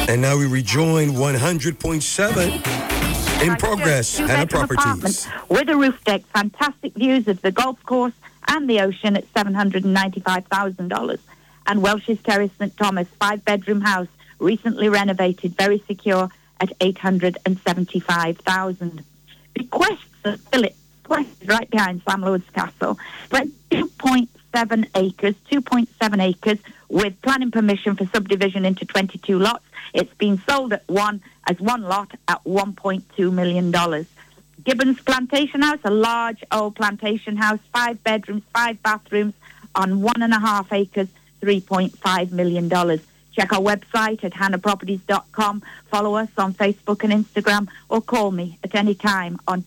And now we rejoin 100.7 in progress. Hannah Properties. With a roof deck, fantastic views of the golf course and the ocean at $795,000. And Welsh's Terrace, St Thomas, 5-bedroom house, recently renovated, very secure at $875,000. Bequests of Philip, right behind Sam Lord's Castle, rent 2.7 acres with planning permission for subdivision into 22 lots. It's been sold as one lot at $1.2 million. Gibbons Plantation House, a large old plantation house, 5 bedrooms, 5 bathrooms on 1.5 acres, $3.5 million. Check our website at hannahproperties.com. Follow us on Facebook and Instagram, or call me at any time on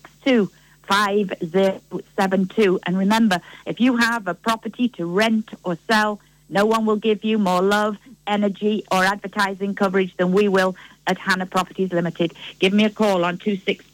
262-5072. And remember, if you have a property to rent or sell, no one will give you more love, energy, or advertising coverage than we will at Hannah Properties Limited. Give me a call on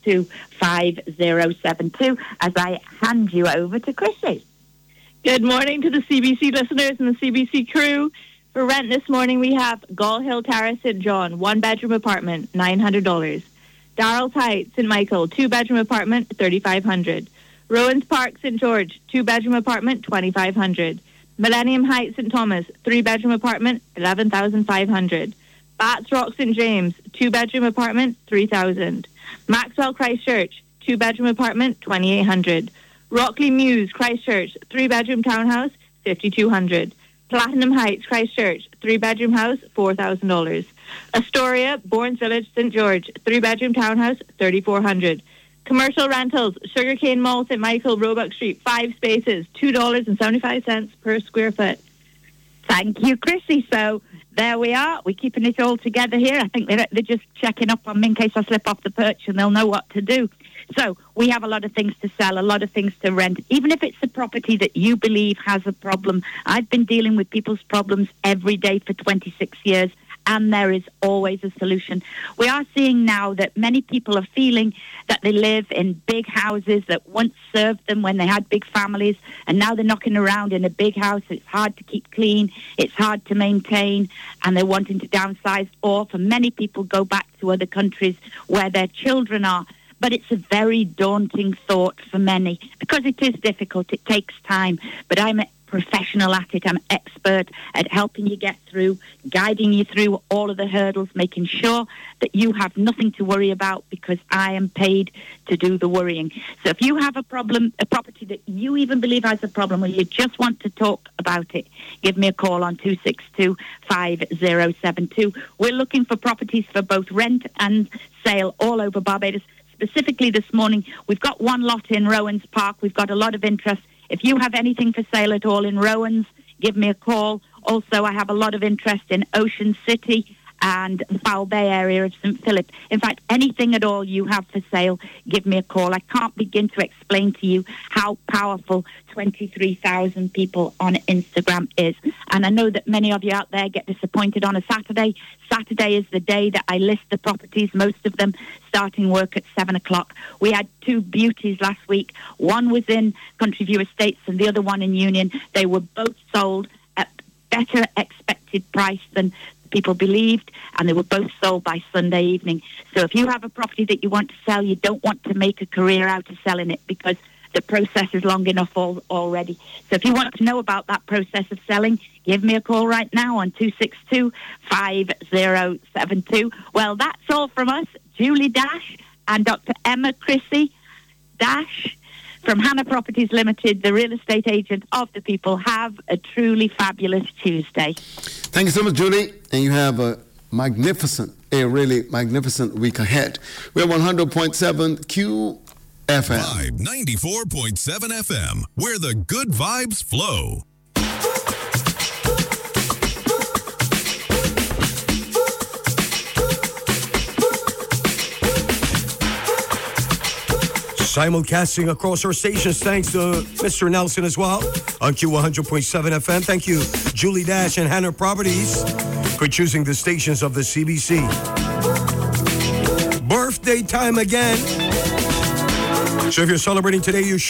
262-5072 as I hand you over to Chrissy. Good morning to the CBC listeners and the CBC crew. For rent this morning, we have Gall Hill Terrace, St John, 1-bedroom apartment, $900. Darrell's Heights, St Michael, 2-bedroom apartment, $3,500. Rowans Park, St George, 2-bedroom apartment, $2,500. Millennium Heights, St Thomas, 3-bedroom apartment, $11,500. Bats Rock, St James, 2-bedroom apartment, $3,000. Maxwell Christchurch, 2-bedroom apartment, $2,800. Rockley Mews, Christchurch, 3-bedroom townhouse, $5,200. Platinum Heights, Christchurch, 3-bedroom house, $4,000. Astoria, Bournes Village, St George, 3-bedroom townhouse, $3,400. Commercial rentals, Sugarcane Mall, St Michael, Roebuck Street, 5 spaces, $2.75 per square foot. Thank you, Chrissy. So there we are. We're keeping it all together here. I think they're just checking up on me in case I slip off the perch, and they'll know what to do. So we have a lot of things to sell, a lot of things to rent, even if it's a property that you believe has a problem. I've been dealing with people's problems every day for 26 years, and there is always a solution. We are seeing now that many people are feeling that they live in big houses that once served them when they had big families, and now they're knocking around in a big house. It's hard to keep clean, it's hard to maintain, and they're wanting to downsize, or for many people go back to other countries where their children are. But it's a very daunting thought for many because it is difficult. It takes time. But I'm a professional at it. I'm an expert at helping you get through, guiding you through all of the hurdles, making sure that you have nothing to worry about because I am paid to do the worrying. So if you have a problem, a property that you even believe has a problem, or you just want to talk about it, give me a call on 262-5072. We're looking for properties for both rent and sale all over Barbados. Specifically this morning, we've got one lot in Rowans Park. We've got a lot of interest. If you have anything for sale at all in Rowans, give me a call. Also, I have a lot of interest in Ocean City and the Foul Bay area of St Philip. In fact, anything at all you have for sale, give me a call. I can't begin to explain to you how powerful 23,000 people on Instagram is. And I know that many of you out there get disappointed on a Saturday. Saturday is the day that I list the properties, most of them starting work at 7 o'clock. We had 2 beauties last week. One was in Country View Estates and the other one in Union. They were both sold at better expected price than people believed, and they were both sold by Sunday evening. So if you have a property that you want to sell, you don't want to make a career out of selling it because the process is long enough already. So if you want to know about that process of selling, give me a call right now on 262-5072. Well, that's all from us, Julie Dash and Dr. Emma Chrissy Dash from Hannah Properties Limited, the real estate agent of the people. Have a truly fabulous Tuesday. Thank you so much, Julie. And you have a really magnificent week ahead. We're 100.7 QFM. Vibe 94.7 FM, where the good vibes flow. Simulcasting across our stations, thanks to Mr. Nelson as well on Q100.7 FM. Thank you, Julie Dash and Hannah Properties, for choosing the stations of the CBC. Birthday time again. So if you're celebrating today, you should.